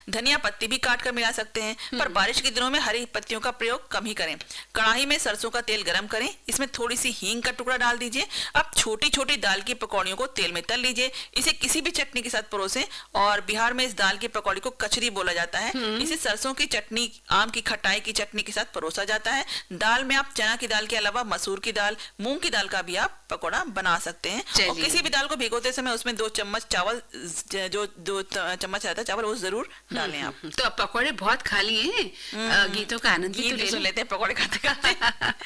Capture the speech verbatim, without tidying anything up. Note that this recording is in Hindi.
धनिया पत्ती भी काट कर मिला सकते हैं, पर बारिश के दिनों में हरी पत्तियों का प्रयोग कम ही करें। कढ़ाई में सरसों का तेल गरम करें, इसमें थोड़ी सी हींग का टुकड़ा डाल दीजिए। अब छोटी छोटी दाल की पकौड़ियों को तेल में तल लीजिए, इसे किसी भी चटनी के साथ परोसें। और बिहार में इस दाल की पकौड़ी को कचरी बोला जाता है। इसे सरसों की चटनी, आम की खटाई की चटनी के साथ परोसा जाता है। दाल में आप चना की दाल के अलावा मसूर की दाल, मूंग की दाल का भी आप पकौड़ा बना सकते हैं। और किसी भी दाल को भिगोते समय उसमें दो चम्मच चावल, जो दो चम्मच रहता है चावल, वो जरूर डालें आप। तो अब पकौड़े बहुत खा लिए हैं, गीतों का आनंद भी तो ले लेते हैं पकौड़े खाते खाते।